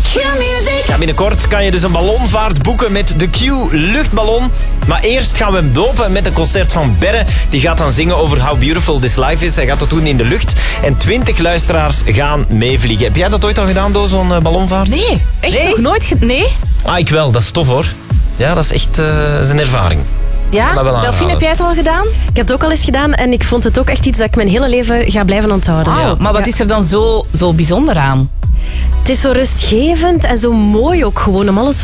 Ja, binnenkort kan je dus een ballonvaart boeken met de Q luchtballon. Maar eerst gaan we hem dopen met een concert van Berre. Die gaat dan zingen over How Beautiful This Life Is. Hij gaat dat doen in de lucht. En 20 luisteraars gaan meevliegen. Heb jij dat ooit al gedaan, door zo'n ballonvaart? Nee, echt nog nooit. Nee? Ah, ik wel. Dat is tof, hoor. Ja, dat is echt een ervaring. Ja? Delphine, heb jij het al gedaan? Ik heb het ook al eens gedaan en ik vond het ook echt iets dat ik mijn hele leven ga blijven onthouden. Wauw, maar wat is er dan zo bijzonder aan? Het is zo rustgevend en zo mooi ook gewoon om alles